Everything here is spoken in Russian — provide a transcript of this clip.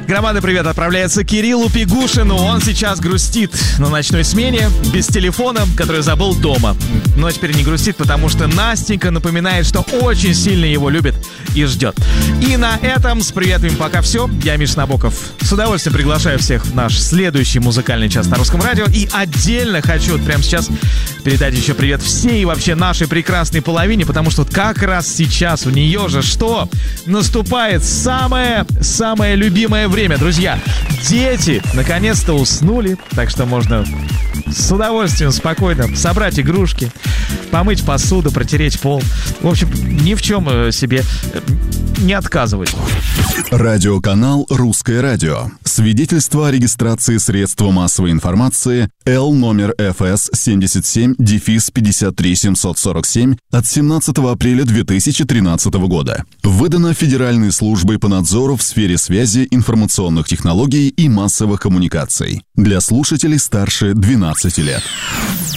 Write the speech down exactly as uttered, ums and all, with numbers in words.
Громадный привет отправляется Кириллу Пигушину. Он сейчас грустит на ночной смене, без телефона, который забыл дома. Но теперь не грустит, потому что Настенька напоминает, что очень сильно его любит и ждет. И на этом с приветами пока все. Я Миша Набоков. С удовольствием приглашаю всех в наш следующий музыкальный час на Русском радио. И отдельно хочу вот прямо сейчас передать еще привет всей вообще нашей прекрасной половине, потому что вот как раз сейчас у нее же что? Наступает самое-самое любимое время, друзья. Дети наконец-то уснули, так что можно с удовольствием спокойно собрать игрушки, помыть посуду, протереть пол. В общем, ни в чем себе не отказывать. Радиоканал «Русское радио». Свидетельство о регистрации средства массовой информации Л номер эф эс семьдесят семь пятьдесят три семьсот сорок семь от семнадцатого апреля две тысячи тринадцатого года. Выдано Федеральной службой по надзору в сфере связи, информационных технологий и массовых коммуникаций. Для слушателей старше двенадцати лет.